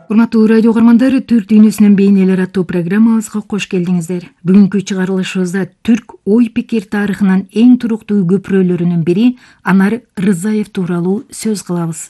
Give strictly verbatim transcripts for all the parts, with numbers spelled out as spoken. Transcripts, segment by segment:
Урматтуу радио угармандары, Түрк дүйнөсүнүн бейнелери аттуу программабызга кош келдиңиздер. Бүгүнкү чыгарылышыбызда түрк ой пикир тарыхынын эң туруктуу көпүрөлөрүнүн бири Анар Рызаев тууралуу сөз кылабыз.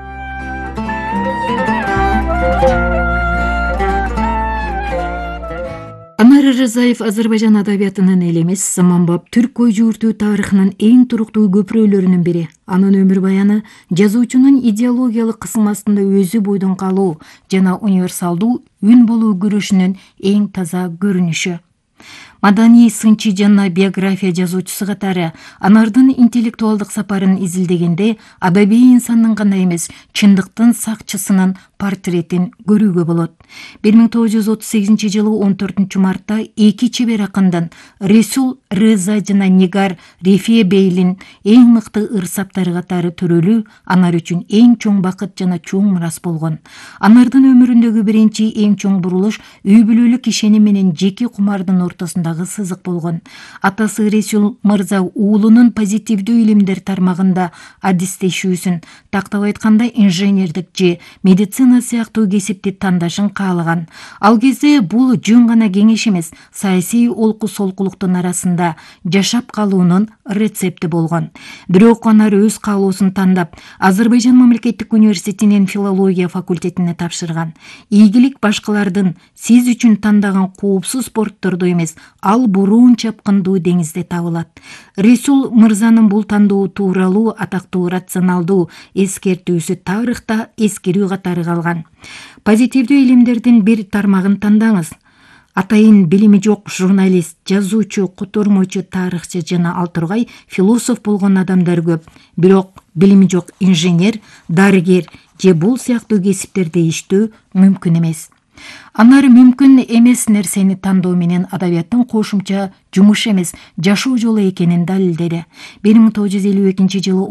Анар Рызаев Азербайжан адабиятынын эле эмес, заманбап түрк ой жууртуу тарыхынын эң туруктуу көпүрөлөрүнүн бири. Анын өмүр баяны жазуучунун идеологиялык кысылмасында өзү бойдон калуу жана универсалдуу үн болуу күрөшүнүн эң таза көрүнүшү. Маданий сынчы жана биография жазуучусу катары Анардын интеллектуалдык сапарын изилдегенде адабий инсандын гана эмес, чындыктын сакчысынын портретин көрүүгө болот. бир миң тогуз жүз отуз сегизинчи жылы он төртүнчү мартта эки чебер акындан Ресул Рыза жана Нигар Рефие Бейлин эң мыкты ырсаптары катары төрөлүү Анар үчүн эң чоң бакыт жана чоң мурас болгон. Анардын өмүрүндөгү биринчи эң чоң бурулуш үй бүлөлүк ишеним менен жеке кумардын ортосундагы сызык болгон. Атасы Ресул мырза уулунун позитивдүү илимдер тармагында адистешүүсүн, тактап айтканда инженердик же медицина сыяктуу кесипти тандашын каалаган. Ал кезде бул жөн гана кеңеш эмес, саясий олку солкулуктун арасында жашап калуунун рецепти болгон. Бирок Анар өз каалоосун тандап, Азербайжан мамлекеттик университетинин филология факультетине тапшырган. Ийгилик башкалардын сиз үчүн тандаган коопсуз порттордо эмес, ал буруун чапкындуу деңизде табылат. Ресул мырзанын бул тандоо тууралуу атактуу рационалдуу эскертүүсү тарыхта эскерүү катары калган. Позитивдүү илимдердин бир тармагын тандаңыз. Атайын билими жок журналист, жазуучу, котормочу, тарыхчы жана ал тургай философ болгон адамдар көп. Бирок билими жок инженер, дарыгер же бул сыяктуу кесиптерде иштөө мүмкүн эмес. Анар мүмкүн эмес нерсени тандоо менен адабияттын кошумча жумуш эмес, жашоо жолу экенин далилдеди. бир миң тогуз жүз элүү экинчи жылы